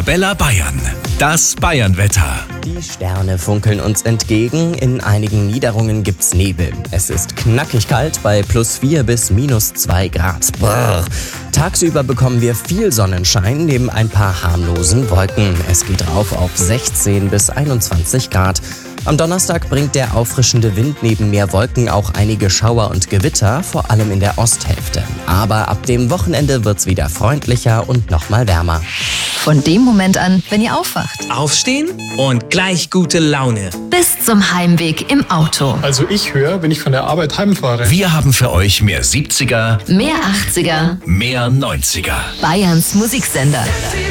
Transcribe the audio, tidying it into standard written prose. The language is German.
Arabella Bayern. Das Bayernwetter. Die Sterne funkeln uns entgegen. In einigen Niederungen gibt's Nebel. Es ist knackig kalt bei +4 bis -2 Grad. Brrr. Tagsüber bekommen wir viel Sonnenschein neben ein paar harmlosen Wolken. Es geht rauf auf 16 bis 21 Grad. Am Donnerstag bringt der auffrischende Wind neben mehr Wolken auch einige Schauer und Gewitter, vor allem in der Osthälfte. Aber ab dem Wochenende wird's wieder freundlicher und nochmal wärmer. Von dem Moment an, wenn ihr aufwacht, Aufstehen und gleich gute Laune. bis zum Heimweg im Auto. Also ich höre, wenn ich von der Arbeit heimfahre. Wir haben für euch mehr 70er, Mehr 80er, mehr 90er. Bayerns Musiksender.